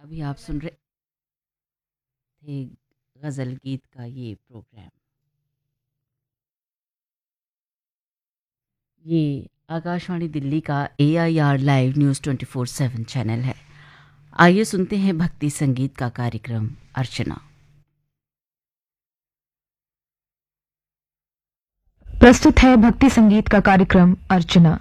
अभी आप सुन रहे थे गज़ल गीत का ये प्रोग्राम। ये आकाशवाणी दिल्ली का AIR लाइव न्यूज़ 24/7 चैनल है। आइए सुनते हैं भक्ति संगीत का कार्यक्रम अर्चना। प्रस्तुत है भक्ति संगीत का कार्यक्रम अर्चना।